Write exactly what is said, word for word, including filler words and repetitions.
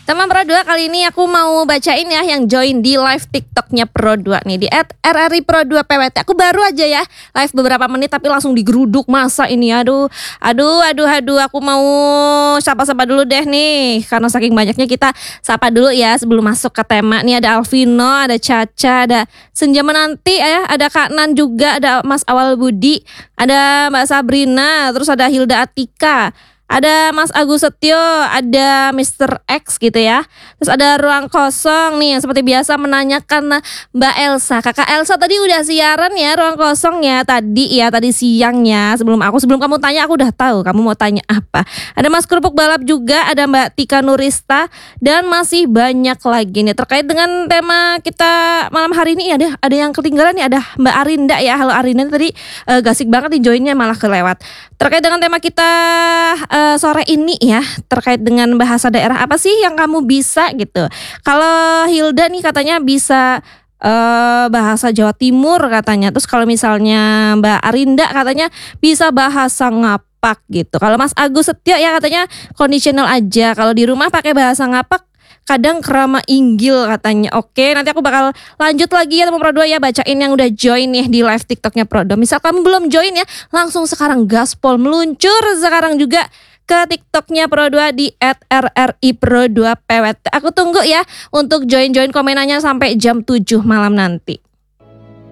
Teman Pro dua, kali ini aku mau bacain ya yang join di live TikToknya Pro dua nih, di at R R I Pro dua P W T. Aku baru aja ya live beberapa menit tapi langsung digeruduk masa ini. Aduh, aduh, aduh, aduh. Aku mau sapa-sapa dulu deh nih, karena saking banyaknya kita sapa dulu ya sebelum masuk ke tema. Nih ada Alvino, ada Caca, ada Senja Menanti ya, ada Kak Nan juga, ada Mas Awal Budi, ada Mbak Sabrina, terus ada Hilda Atika, ada Mas Agus Setio, ada Mister X gitu ya. Terus ada Ruang Kosong nih yang seperti biasa menanyakan Mbak Elsa. Kakak Elsa tadi udah siaran ya Ruang Kosong ya tadi ya, tadi siangnya. Sebelum aku sebelum kamu tanya aku udah tahu kamu mau tanya apa. Ada Mas Kerupuk Balap juga, ada Mbak Tika Nurista, dan masih banyak lagi nih terkait dengan tema kita malam hari ini. Ada ada yang ketinggalan nih, ada Mbak Arinda ya. Halo Arinda, tadi uh, gasik banget nih joinnya malah kelewat. Terkait dengan tema kita uh, sore ini ya, terkait dengan bahasa daerah apa sih yang kamu bisa gitu. Kalau Hilda nih katanya bisa uh, bahasa Jawa Timur katanya. Terus kalau misalnya Mbak Arinda katanya bisa bahasa ngapak gitu. Kalau Mas Agus Setio ya katanya conditional aja. Kalau di rumah pakai bahasa ngapak, kadang kerama inggil katanya. Oke, nanti aku bakal lanjut lagi ya teman Pro dua ya, bacain yang udah join nih di live TikToknya Pro dua. Misal kamu belum join ya, langsung sekarang gaspol meluncur sekarang juga ke TikToknya Pro dua di at R R I Pro dua P W T. Aku tunggu ya untuk join-join komenannya sampai jam tujuh malam nanti.